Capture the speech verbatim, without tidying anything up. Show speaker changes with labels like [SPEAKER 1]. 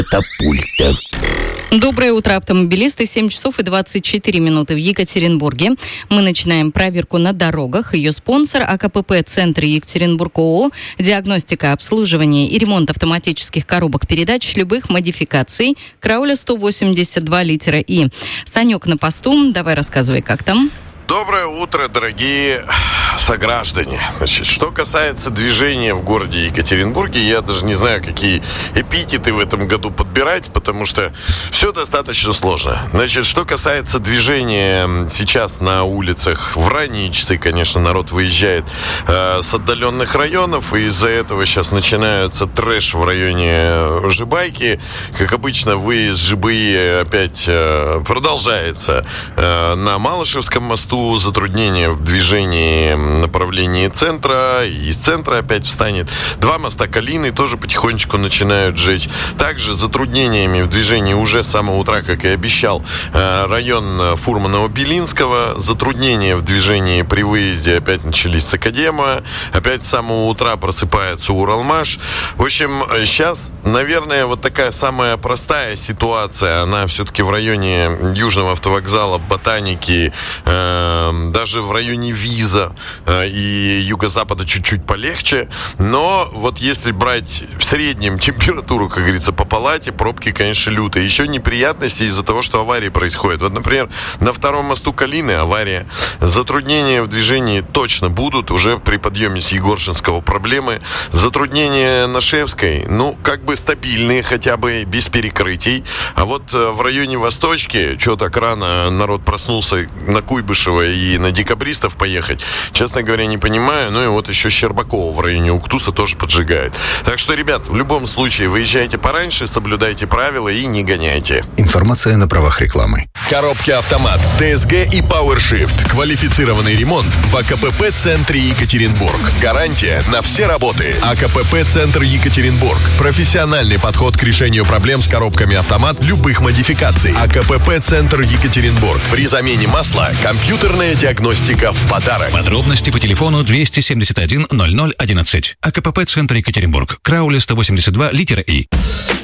[SPEAKER 1] катапульта.
[SPEAKER 2] Доброе утро, автомобилисты. семь часов и двадцать четыре минуты в Екатеринбурге. Мы начинаем проверку на дорогах. Ее спонсор АКПП «Центр Екатеринбург» ООО. Диагностика, обслуживание и ремонт автоматических коробок передач любых модификаций. Крауля сто восемьдесят два литера И. Санек на посту. Давай рассказывай, как там.
[SPEAKER 3] Доброе утро, дорогие сограждане. Значит, что касается движения в городе Екатеринбурге, я даже не знаю, какие эпитеты в этом году подбирать, потому что все достаточно сложно. Значит, что касается движения сейчас на улицах Враничцы, конечно, народ выезжает э, с отдаленных районов, и из-за этого сейчас начинается трэш в районе Жибайки. Как обычно, выезд ЖБИ опять э, продолжается э, на Малышевском мосту. Затруднения в движении направлении центра, и из центра опять встанет. Два моста Калины тоже потихонечку начинают жечь. Также затруднениями в движении уже с самого утра, как и обещал, район Фурманова-Белинского. Затруднения в движении при выезде опять начались с Академа. Опять с самого утра просыпается Уралмаш. В общем, сейчас, наверное, вот такая самая простая ситуация, она все-таки в районе Южного автовокзала, Ботаники, даже в районе Виза и Юго-Запада чуть-чуть полегче. Но вот если брать в среднем температуру, как говорится, по палате, пробки, конечно, лютые. Еще неприятности из-за того, что аварии происходят. Вот, например, на втором мосту Калины авария. Затруднения в движении точно будут. Уже при подъеме с Егоршинского проблемы. Затруднения на Шевской, ну, как бы стабильные, хотя бы без перекрытий. А вот в районе Восточки, что так рано народ проснулся на Куйбышева и на Декабристов поехать, честно говоря, не понимаю. Ну и вот еще Щербакова в районе Уктуса тоже поджигает. Так что, ребят, в любом случае, выезжайте пораньше, соблюдайте правила и не гоняйте.
[SPEAKER 1] Информация на правах рекламы.
[SPEAKER 4] Коробки автомат, ТСГ и PowerShift. Квалифицированный ремонт в АКПП «Центре Екатеринбург». Гарантия на все работы. АКПП «Центр Екатеринбург». Профессиональный подход к решению проблем с коробками автомат любых модификаций. АКПП «Центр Екатеринбург». При замене масла компьютерная диагностика в подарок.
[SPEAKER 5] Подробности по телефону двести семьдесят один ноль ноль одиннадцать. АКПП «Центр Екатеринбург». Крауля сто восемьдесят два литера И.